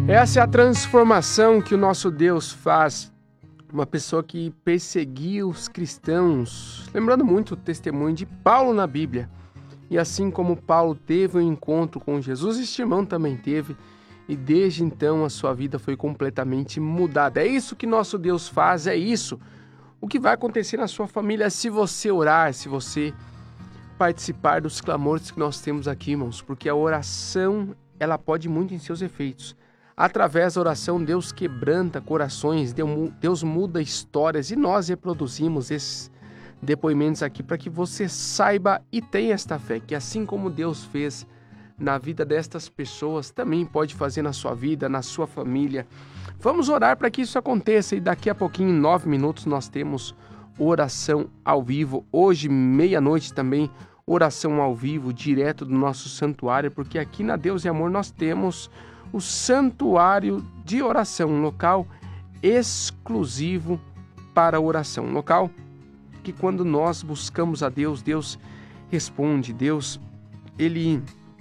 Essa é a transformação que o nosso Deus faz. Uma pessoa que perseguia os cristãos. Lembrando muito o testemunho de Paulo na Bíblia. E assim como Paulo teve um encontro com Jesus, este irmão também teve. E desde então a sua vida foi completamente mudada. É isso que nosso Deus faz, é isso. O que vai acontecer na sua família se você orar, se você participar dos clamores que nós temos aqui, irmãos. Porque a oração, ela pode muito em seus efeitos. Através da oração, Deus quebranta corações, Deus muda histórias e nós reproduzimos esses depoimentos aqui para que você saiba e tenha esta fé, que assim como Deus fez na vida destas pessoas, também pode fazer na sua vida, na sua família. Vamos orar para que isso aconteça e daqui a pouquinho, em 9 minutos, nós temos oração ao vivo. Hoje, meia-noite também, oração ao vivo, direto do nosso santuário, porque aqui na Deus e Amor nós temos o santuário de oração, um local exclusivo para oração, um local que quando nós buscamos a Deus, Deus responde, Deus, Ele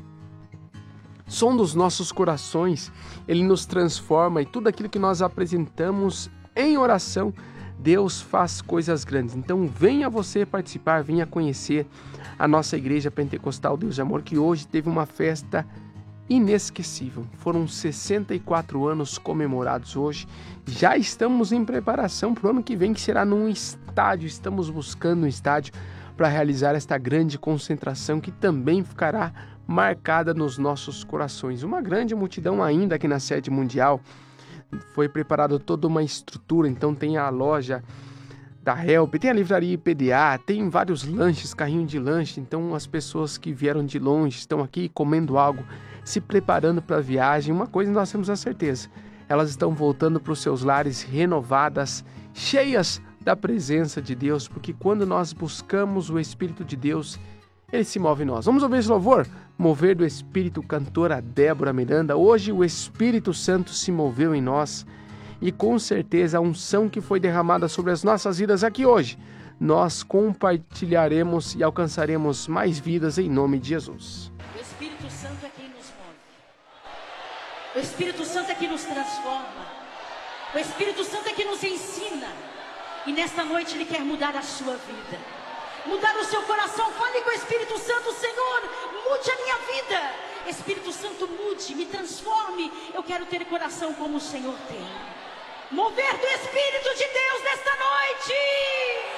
sonda os nossos corações, Ele nos transforma e tudo aquilo que nós apresentamos em oração, Deus faz coisas grandes. Então venha você participar, venha conhecer a nossa Igreja Pentecostal Deus de Amor, que hoje teve uma festa inesquecível. Foram 64 anos comemorados hoje. Já estamos em preparação para o ano que vem, que será num estádio. Estamos buscando um estádio para realizar esta grande concentração que também ficará marcada nos nossos corações. Uma grande multidão ainda aqui na sede mundial. Foi preparada toda uma estrutura, então tem a loja da Help, tem a livraria IPDA, tem vários lanches, carrinho de lanche, então as pessoas que vieram de longe estão aqui comendo algo, se preparando para a viagem. Uma coisa nós temos a certeza, elas estão voltando para os seus lares renovadas, cheias da presença de Deus, porque quando nós buscamos o Espírito de Deus, Ele se move em nós. Vamos ouvir esse louvor? Mover do Espírito, cantora Débora Miranda. Hoje o Espírito Santo se moveu em nós e com certeza a unção que foi derramada sobre as nossas vidas aqui hoje, nós compartilharemos e alcançaremos mais vidas em nome de Jesus. O Espírito Santo é quem nos move. O Espírito Santo é quem nos transforma. O Espírito Santo é quem nos ensina. E nesta noite Ele quer mudar a sua vida, mudar o seu coração. Fale com o Espírito Santo: Senhor, mude a minha vida. Espírito Santo, mude, me transforme. Eu quero ter coração como o Senhor tem. Mover do Espírito de Deus nesta noite.